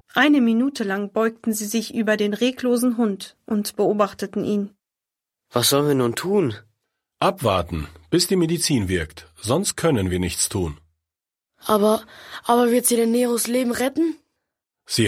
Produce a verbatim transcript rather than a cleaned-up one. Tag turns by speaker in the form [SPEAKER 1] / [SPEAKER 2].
[SPEAKER 1] Eine Minute lang beugten sie sich über den reglosen Hund und beobachteten ihn.
[SPEAKER 2] Was sollen wir nun tun?
[SPEAKER 3] Abwarten, bis die Medizin wirkt, sonst können wir nichts tun.
[SPEAKER 4] Aber, aber wird sie denn Neros Leben retten?